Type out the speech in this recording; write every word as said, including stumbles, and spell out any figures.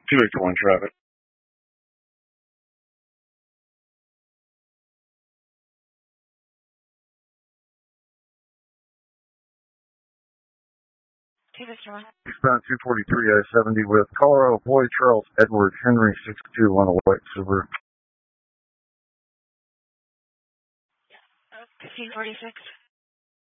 two Victor one traffic. two Victor one. Eastbound two forty-three I seventy with Colorado Boy Charles Edward Henry six two on a white Subaru. fifteen forty-six.